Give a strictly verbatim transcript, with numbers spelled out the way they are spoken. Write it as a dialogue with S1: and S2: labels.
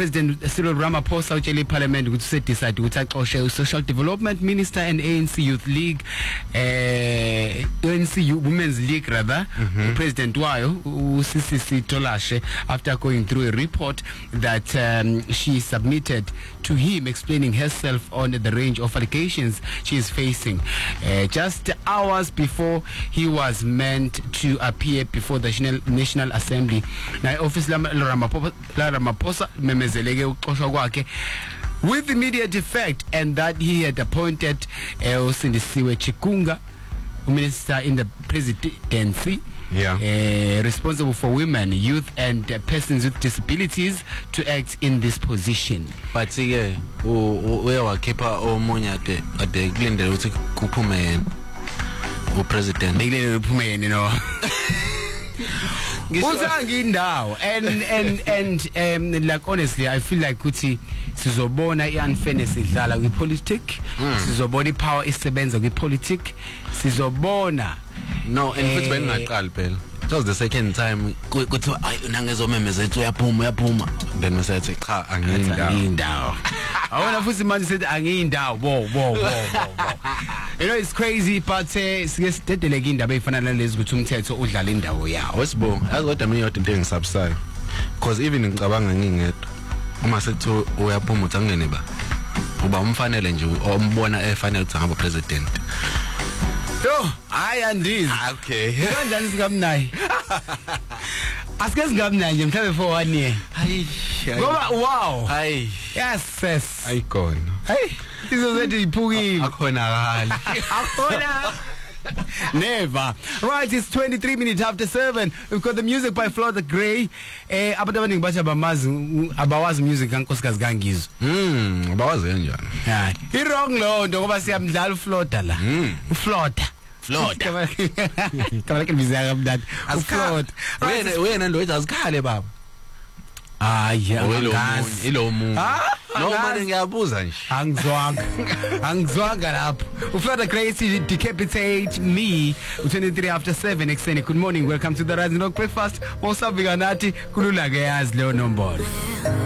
S1: President Cyril Ramaphosa utshele iParliament ukuthi usedecide ukuthi axoshe uSocial Development Minister and A N C Youth League eh A N C Women's League rather mm-hmm. President wayo uSisisi Tolashe after going through a report that um, she submitted to him explaining herself on the range of allegations she is facing uh, just hours before he was meant to appear before the National Assembly. Now office la Ramaphosa memezeleke uxoshwa kwakhe with immediate effect, and that he had appointed uSindisiwe Chikunga, minister in the presidency,
S2: yeah,
S1: uh, responsible for women, youth and uh, persons with disabilities to act in this position.
S3: But ke uye wakhipha omunye ade ade kulindele ukuthi kuphume yena u president
S1: ngilele uphume yena no Uzangi indawo and and and um like honestly I feel like ukuthi sizobona iunfairness idlala kwi politics, sizobona ipower isebenza kwi politics, sizobona
S3: no and futhi bengaqali phela. It was the second time kuthi ay nangezomemeza ethi uyaphuma uyaphuma then usethi cha
S1: angiyindawo. Awona futhi manje sethi angiyindawo bo bo bo bo. You know it's crazy but uh, sike sidedeleke indaba efana nalezi ukuthi umthetho udlala indawo yawo.
S3: Wesibonga akodwa mina yodwa into engisabusayo because even ngicabanga ngingedwa uma sethi uyaphuma uthi angene ba uba umfanele nje ombona efanele ukuthi ngaba president.
S1: Yo, hayi andizi.
S3: Okay.
S1: Kanjani singamnayi? Asike singamnayi nje mhlambe for one year.
S3: Hayi.
S1: Ngoba wow.
S3: Hayi.
S1: Yes, yes.
S2: Ayikona.
S1: Hey, izozethi iphukile.
S3: Akhonakala.
S1: Akhona. Never. Right, it's twenty-three minutes after seven. We've got the music by Florida Gray. Eh abantu abaningi bathi abamazi abawazi music kaNkosikazi kaNgizwe.
S3: Mm, abawazi kanjani?
S1: Hayi. I wrong lo nto ngoba siyamdlala uFlorida la. uFlorida. Florida. Kamala ke bizaka mdad. uFlorida.
S3: Wena wena ndo ethi asikhale baba.
S1: Hayi,
S3: angazi. Ilo muntu. No manje ngiyabuza nje.
S1: Angizwanga. Angizwanga lapho. uFlorida Gray decapitate me. twenty-three after seven ekseni. Good morning. Welcome to the Rising Rock Breakfast. Mosabika nathi kulula ke yazi leyo nombolo.